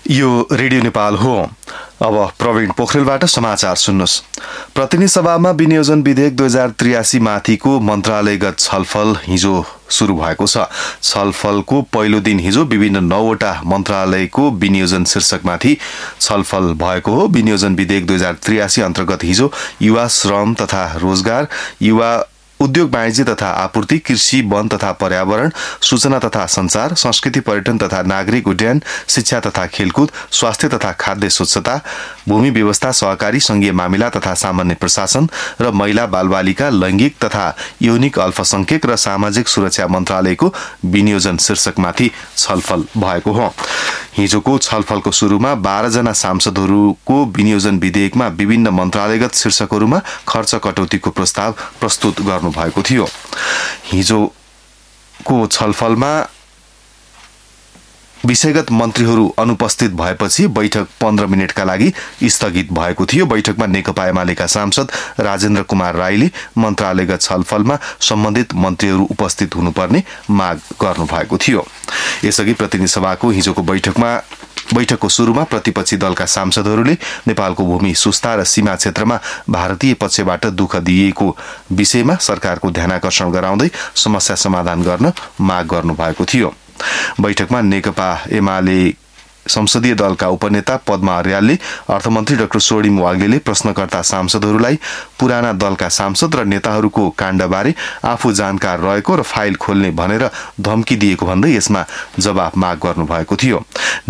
यो रेडियो नेपाल हो। अब प्रवीण पोखरेलबाट समाचार सुन्नुस्। प्रतिनिधि सभामा विनियोजन विधेयक 2083 माथिको मन्त्रालयगत छलफल हिजो सुरु भएको छ। छलफलको पहिलो दिन हिजो विभिन्न 9वटा मन्त्रालयको विनियोजन शीर्षकमाथि छलफल भएको हो। विनियोजन विधेयक 2083 अन्तर्गत हिजो युवा श्रम तथा रोजगार, युवा उद्योग वाणिज्य तथा आपूर्ति, कृषि, वन तथा पर्यावरण, सूचना तथा संचार, संस्कृति, पर्यटन तथा नागरिक उड्डयन, शिक्षा तथा खेलकुद, स्वास्थ्य तथा खाद्य स्वच्छता, भूमि व्यवस्था, सहकारी, संघीय मामिला तथा सामान्य प्रशासन र महिला बालबालिका, लैंगिक तथा यौनिक अल्पसंख्यक र सामाजिक सुरक्षा मन्त्रालयको विनियोजन शीर्षकमाथि छलफल भएको हो। हिजोको छलफलको सुरुमा 12 जना सांसदहरूको विनियोजन विधेयकमा विभिन्न मन्त्रालयगत शीर्षकहरूमा खर्च कटौतीको प्रस्ताव प्रस्तुत गर्नु भएको थियो। हिजोको छलफलमा विषयगत मन्त्रीहरू अनुपस्थित भएपछि बैठक 15 मिनटका लागि स्थगित भएको थियो। बैठकमा नेकपा एमालेका सांसद राजेन्द्र कुमार राईले मन्त्रालयगत छलफलमा सम्बन्धित मन्त्रीहरू उपस्थित हुनुपर्ने माग गर्नुभएको थियो। यसअघि प्रतिनिधि सभाको हिजोको बैठकको सुरुमा प्रतिपक्षी दलका सांसदहरूले नेपालको भूमि सुस्ता र सीमा क्षेत्रमा भारतीय पक्षबाट दुःख दिइएको विषयमा सरकारको ध्यानाकर्षण गराउँदै समस्या समाधान गर्न माग गर्नुभएको थियो। बैठकमा नेकपा एमाले संसदीय दलका उपनेता पद्मा अर्यालले अर्थमन्त्री डाक्टर सोडिम वाग्लेले प्रश्नकर्ता सांसदहरूलाई पुराना दलका सांसद र नेताहरूको काण्डबारे आफू जानकार रहेको र फाइल खोल्ने भनेर धम्की दिएको भन्दै यसमा जवाफ माग गर्नुभएको थियो।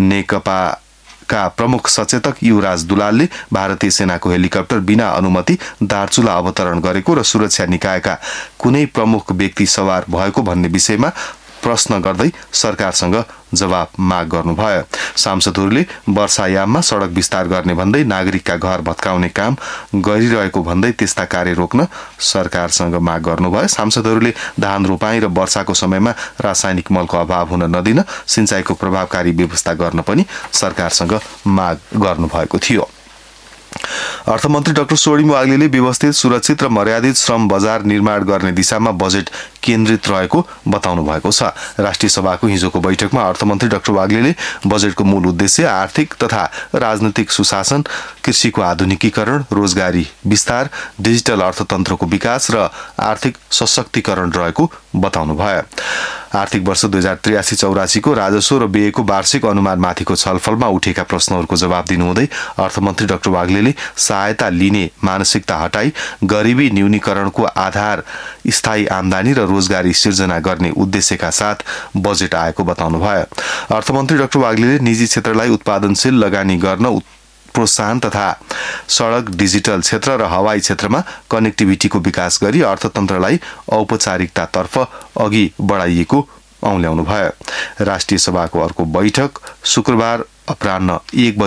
नेकपाका प्रमुख सचेतक युवराज दुलालले भारतीय सेनाको हेलिकप्टर बिना अनुमति दार्चुला अवतरण गरेको र सुरक्षा निकायका कुनै प्रमुख व्यक्ति सवार भएको भन्ने विषयमा प्रश्न गर्दै सरकारसँग जवाब माग गर्नुभयो। सांसदहरूले वर्षायाममा सड़क विस्तार गर्ने भन्दै नागरिकका घर भत्काउने काम गरिरहेको भन्दै त्यस्ता कार्य रोक्न सरकारसँग माग गर्नुभयो। सांसदहरूले धान रोपाई र वर्षाको समयमा रासायनिक मलको अभाव हुन नदिन सिंचाईको प्रभावकारी व्यवस्था गर्न पनि सरकारसँग माग गर्नुभएको थियो। अर्थमन्त्री डाक्टर सोडिम वाग्लेले व्यवस्थित, सुरक्षित र मर्यादित श्रम बजार निर्माण गर्ने दिशामा बजेट केन्द्रित रहेको बताउनु भएको छ। राष्ट्रिय सभाको हिजोको बैठकमा अर्थमन्त्री डाक्टर वाग्लेले बजेटको मूल उद्देश्य आर्थिक तथा राजनैतिक सुशासन, कृषिको आधुनिकीकरण, रोजगारी विस्तार, डिजिटल अर्थतन्त्रको विकास र आर्थिक सशक्तिकरण रहेको बताउनुभयो। आर्थिक वर्ष 2083-84 को राजस्व र व्ययको वार्षिक अनुमानमाथिको छलफलमा उठेका प्रश्नहरूको जवाब दिनुहुँदै अर्थमन्त्री डाक्टर वाग्लेले सहायता लिने मानसिकता हटाई गरिबी न्यूनीकरणको आधार स्थायी आमदानी र रोजगारी सिर्जना गर्ने उद्देश्यका साथ बजेट आएको बताउनुभयो। अर्थमन्त्री डाक्टर वाग्लेले निजी क्षेत्रलाई उत्पादनशील लगानी गर्न प्रोत्साहन तथा सड़क, डिजिटल क्षेत्र र हवाई क्षेत्रमा कनेक्टिभिटीको विकास गरी अर्थतन्त्रलाई औपचारिकतातर्फ अघि बढाइएको औल्याउनुभयो। राष्ट्रिय सभाको अर्को बैठक शुक्रबार अपराह्न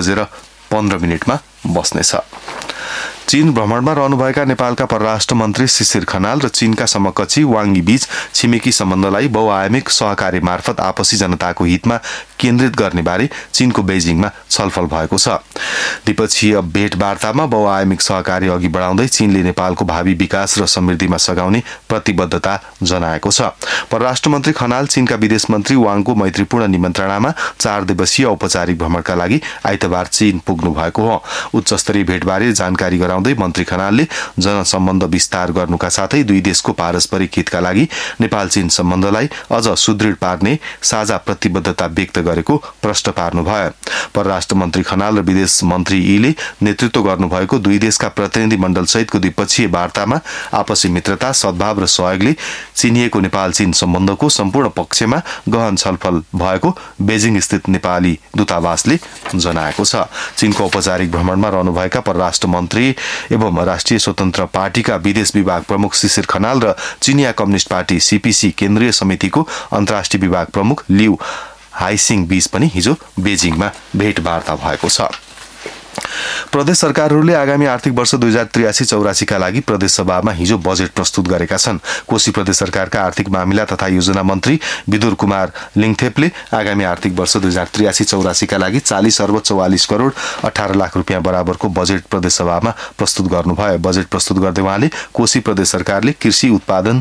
1:15 बस्नेछ। चीन भ्रमणमा रहनुभएका नेपालका परराष्ट्र मन्त्री शिशिर खनाल र चीनका समकक्षी वाङ यी बीच छिमेकी सम्बन्धलाई बहुआयामिक सहकार्य मार्फत आपसी जनताको हितमा केन्द्रित गर्ने बारे चीनको बेजिङमा छलफल भएको छ। द्विपक्षीय भेटवार्तामा बहुआयामिक सहकार्य अघि बढाउँदै चीनले नेपालको भावी विकास र समृद्धिमा सघाउने प्रतिबद्धता जनाएको छ। परराष्ट्र मन्त्री खनाल चीनका विदेश मन्त्री वाङको मैत्रीपूर्ण निमन्त्रणामा 4 दिवसीय औपचारिक भ्रमणका लागि आइतबार चीन पुग्नु भएको हो। उच्चस्तरीय भेटबारे जानकारी गराउँदै मन्त्री खनालले जनसम्बन्ध विस्तार गर्नुका साथै दुई देशको पारस्परिक हितका लागि नेपाल चीन सम्बन्धलाई अझ सुदृढ पार्ने साझा प्रतिबद्धता व्यक्त गरेको प्रश्न पार्नुभयो। परराष्ट्र मन्त्री खनाल र विदेश मन्त्री यीले नेतृत्व गर्नुभएको दुई देशका प्रतिनिधि मण्डल सहितको द्विपक्षीय वार्तामा आपसी मित्रता, सद्भाव र सहयोगले चिनिएको नेपाल चीन सम्बन्धको सम्पूर्ण पक्षमा गहन छलफल भएको बेजिङ स्थित नेपाली दूतावासले जनाएको छ। चीनको औपचारिक भ्रमणमा रहनुभएका परराष्ट्र मन्त्री एवं राष्ट्रिय स्वतन्त्र पार्टीका विदेश विभाग प्रमुख शिशिर खनाल र चिनिया कम्युनिस्ट पार्टी सीपीसी केन्द्रीय समितिको अन्तर्राष्ट्रिय विभाग प्रमुख लिउ हाइसिङ बीच पनि हिजो बेजिङमा भेटवार्ता भएको छ। प्रदेश सरकारहरूले आगामी आर्थिक वर्ष 2083-84 का लागि प्रदेश सभामा हिजो बजेट प्रस्तुत गरेका छन्। कोशी प्रदेश सरकारका आर्थिक मामिला तथा योजना मन्त्री विदुर कुमार लिङथेपले आगामी आर्थिक वर्ष 2083-84 का लागि 40 अर्ब 44 करोड 18 लाख रुपियाँ बराबरको बजेट प्रदेश सभामा प्रस्तुत गर्नुभयो। बजेट प्रस्तुत गर्दै उहाँले कोशी प्रदेश सरकारले कृषि उत्पादन,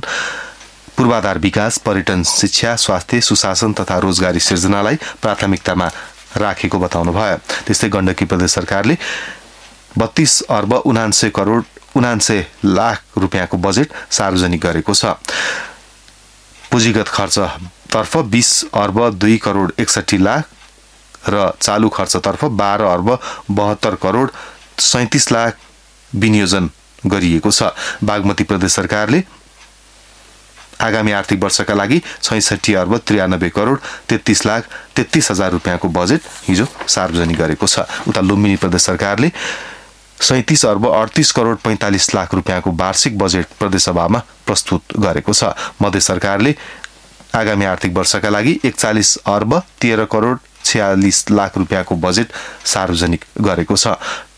पूर्वाधार विकास, पर्यटन, शिक्षा, स्वास्थ्य, सुशासन तथा रोजगारी सिर्जनालाई प्राथमिकतामा राखेको बताउनु भयो। त्यस्तै गण्डकी प्रदेश सरकारले 32 अर्ब 79 लाख रुपियाँको बजेट सार्वजनिक गरेको छ। पुँजीगत खर्चतर्फ 20 अर्ब 2 करोड 61 लाख र चालु खर्चतर्फ 12 अर्ब 72 करोड 37 लाख विनियोजन गरिएको छ। बागमती प्रदेश सरकारले आगामी आर्थिक वर्षका लागि 66 अर्ब 93 करोड 33 लाख 33 हजार रुपियाँको बजेट हिजो सार्वजनिक गरेको छ। उता लुम्बिनी प्रदेश सरकारले 37 अर्ब 38 करोड 45 लाख रुपियाँको वार्षिक बजेट प्रदेशसभामा प्रस्तुत गरेको छ। मध्य सरकारले आगामी आर्थिक वर्षका लागि 41 अर्ब 13 करोड 46 लाख रुपियाँको बजेट सार्वजनिक गरेको छ।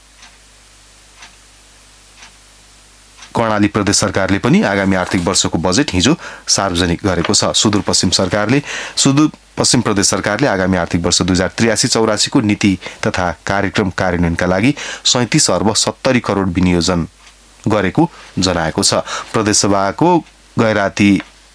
कर्णाली प्रदेश सरकारले पनि आगामी आर्थिक वर्षको बजेट हिजो सार्वजनिक गरेको छ। सुदूरपश्चिम प्रदेश सरकारले आगामी आर्थिक वर्ष 2083-84 को नीति तथा कार्यक्रम कार्यान्वयनका लागि 37 अर्ब 70 करोड विनियोजन गरेको जनाएको छ। प्रदेशसभाको गैराती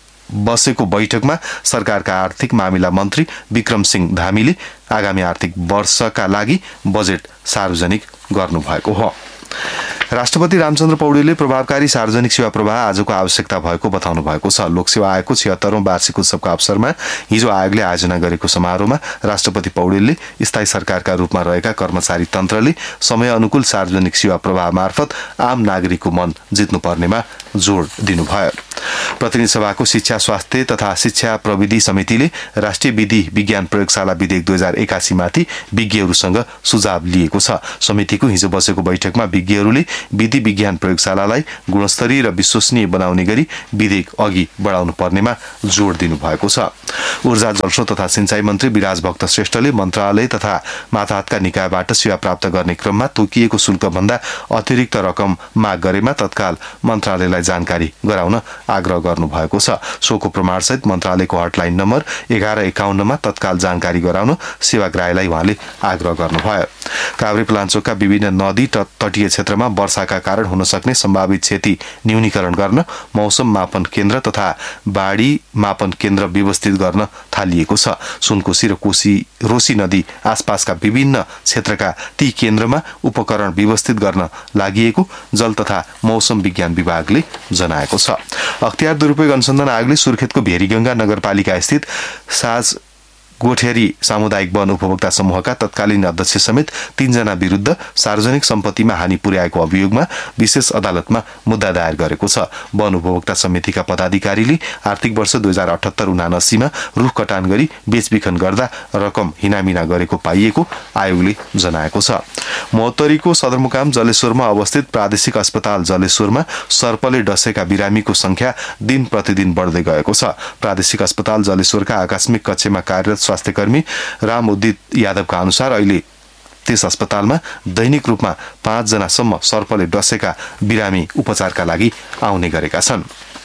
बसेको बैठकमा सरकारका आर्थिक मामिला मन्त्री विक्रम सिंह धामीले आगामी आर्थिक वर्षका लागि बजेट सार्वजनिक गर्नुभएको हो। राष्ट्रपति रामचन्द्र पौडेलले प्रभावकारी सार्वजनिक सेवा प्रवाह आजको आवश्यकता भएको बताउनु भएको छ। लोकसेवा आयोगको 76औं वार्षिक उत्सवको अवसरमा हिजो आयोगले आयोजना गरेको समारोहमा राष्ट्रपति पौडेलले स्थायी सरकारका रूपमा रहेका कर्मचारी तन्त्रले समय अनुकूल सार्वजनिक सेवा प्रवाह मार्फत आम नागरिकको मन जित्नुपर्नेमा जोड दिनुभयो। प्रतिनिधि सभाको शिक्षा स्वास्थ्य तथा शिक्षा प्रविधि समितिले राष्ट्रिय विधि विज्ञान प्रयोगशाला विधेयक 2081 माथि विज्ञहरूसँग सुझाव लिएको छ। समितिको हिजो बसेको बैठकमा विज्ञहरूले विधि विज्ञान प्रयोगशालालाई गुणस्तरीय र विश्वसनीय बनाउने गरी विधेयक अघि बढाउनु पर्नेमा जोड दिनुभएको छ। ऊर्जा जलस्रोत तथा सिंचाई मन्त्री विराज भक्त श्रेष्ठले मन्त्रालय तथा मातहतका निकायबाट सेवा प्राप्त गर्ने क्रममा तोकिएको शुल्कभन्दा अतिरिक्त रकम माग गरेमा तत्काल मन्त्रालयलाई जानकारी गराउन आग्रह गर्नुभएको छ। सोको प्रमाणसहित मन्त्रालयको हटलाइन नम्बर 1151 मा तत्काल जानकारी गराउन सेवाग्राहीलाई उहाँले आग्रह गर्नुभयो। काभ्रेपलाञ्चोकका विभिन्न नदी तटीय क्षेत्रमा वर्षाका कारण हुन सक्ने सम्भावित क्षति न्यूनीकरण गर्न मौसम मापन केन्द्र तथा बाढी मापन केन्द्र व्यवस्थित गर्न थालिएको छ। सुनकोशी र रोसी नदी आसपासका विभिन्न क्षेत्रका ती केन्द्रमा उपकरण व्यवस्थित गर्न लागि जल तथा मौसम विज्ञान विभागले जनाएको छ। अख्तियार दुरूपयोग अनुसन्धान आयोगले सुर्खेतको भेरीगंगा नगरपालिका स्थित साज गोठेरी सामुदायिक वन उपभोक्ता समूहका तत्कालीन अध्यक्ष समेत 3 जना विरुद्ध सार्वजनिक सम्पत्तिमा हानि पुर्याएको अभियोगमा विशेष अदालतमा मुद्दा दायर गरेको छ। वन उपभोक्ता समितिका पदाधिकारीले आर्थिक वर्ष 2078-79 मा रुख कटान गरी बेचबिखन गर्दा रकम हिनामिना गरेको पाइएको आयोगले जनाएको छ। महोत्तरीको सदरमुकाम जलेश्वरमा अवस्थित प्रादेशिक अस्पताल जलेश्वरमा सर्पले डसेका बिरामीको संख्या दिन प्रतिदिन बढ्दै गएको छ। प्रादेशिक अस्पताल जलेश्वरका आकस्मिक कक्षमा कार्यरत स्वास्थ्यकर्मी राम उदित यादवका अनुसार अहिले त्यस अस्पतालमा दैनिक रूपमा 5 जनासम्म सर्पले डसेका बिरामी उपचारका लागि आउने गरेका छन्।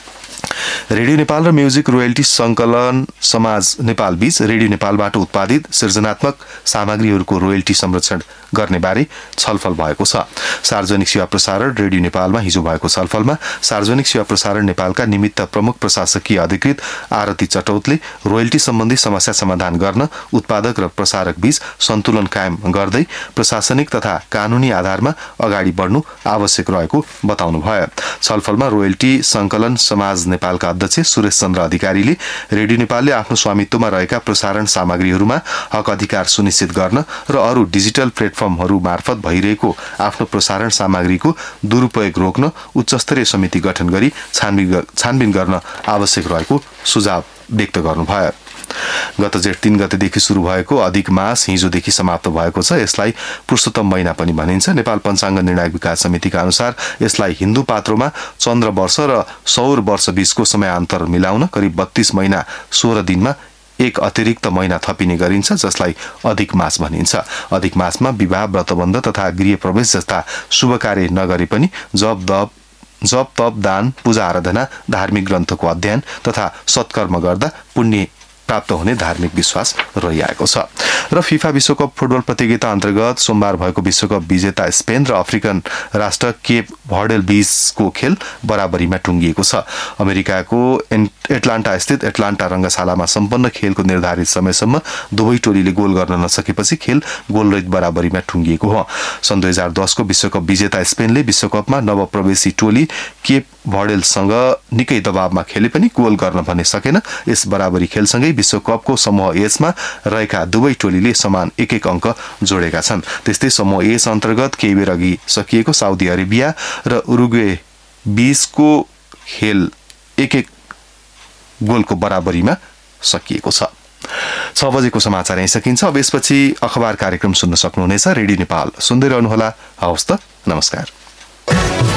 रेडियो नेपाल र म्युजिक रोयल्टी संकलन समाज नेपाल बीच रेडियो नेपालबाट उत्पादित सृजनात्मक सामग्रीहरूको रोयल्टी संरक्षण गर्ने बारे छलफल भएको छ। सार्वजनिक सेवा प्रसारण रेडियो नेपालमा हिजो भएको छलफलमा सार्वजनिक सेवा प्रसारण नेपालका निमित्त प्रमुख प्रशासकीय अधिकृत आरती चटौतले रोयल्टी सम्बन्धी समस्या समाधान गर्न उत्पादक र प्रसारक बीच सन्तुलन कायम गर्दै प्रशासनिक तथा कानूनी आधारमा अगाडि बढ्नु आवश्यक रहेको बताउनुभयो। छलफलमा रोयल्टी संकलन समाज नेपालका अध्यक्ष सुरेश चन्द्र अधिकारीले रेडियो नेपालले आफ्नो स्वामित्वमा रहेका प्रसारण सामग्रीहरूमा हक अधिकार सुनिश्चित गर्न र अरू डिजिटल प्लेटफर्महरू मार्फत भइरहेको आफ्नो प्रसारण सामग्रीको दुरुपयोग रोक्न उच्चस्तरीय समिति गठन गरी छानबिन गर्न आवश्यक रहेको सुझाव व्यक्त गर्नुभयो। गत जेठ 3 गतेदेखि सुरु भएको अधिक मास हिजोदेखि समाप्त भएको छ। यसलाई पुरुषोत्तम महिना पनि भनिन्छ। नेपाल पञ्चाङ्ग निर्णायक विकास समितिका अनुसार यसलाई हिन्दू पात्रोमा चन्द्र वर्ष र सौर वर्ष बीचको समयान्तर मिलाउन करिब 32 महिना 16 दिनमा एक अतिरिक्त महिना थपिने गरिन्छ, जसलाई अधिक मास भनिन्छ। अधिक मासमा विवाह, व्रतबन्ध तथा गृह प्रवेश जस्ता शुभ कार्य नगरे पनि जप तप दान पूजा आराधना धार्मिक ग्रन्थको अध्ययन तथा सत्कर्म गर्दा पुण्य प्राप्त हुने धार्मिक विश्वास रहिआएको छ। र फिफा विश्वकप फुटबल प्रतियोगिता अन्तर्गत सोमबार भएको विश्वकप विजेता स्पेन र अफ्रिकन राष्ट्र केप भर्डेल बीचको खेल बराबरीमा टुङ्गिएको छ। अमेरिकाको एटलान्टा स्थित एटलान्टा रंगशालामा सम्पन्न खेलको निर्धारित समयसम्म दुवै टोलीले गोल गर्न नसकेपछि खेल गोलरहित बराबरीमा टुङ्गिएको हो। सन् 2010 को विश्वकप विजेता स्पेनले विश्वकपमा नवप्रवेशी टोली केप भर्डेलसँग निकै दबावमा खेले पनि गोल गर्न भने सकेन। यस बराबरी खेलसँगै विश्वकपको समूह एचमा रहेका दुवै टोलीले समान एक अङ्क जोडेका छन्। त्यस्तै समूह एच अन्तर्गत केही बेर अघि सकिएको साउदी अरेबिया र उरुग्वे बीचको खेल एक गोलको बराबरीमा सकिएको छ। 6 बजेको समाचार यही सकिन्छ। अब यसपछि अखबार कार्यक्रम सुन्न सक्नुहुनेछ। रेडियो नेपाल सुन्दै रहनुहोला। हवस् त, नमस्कार।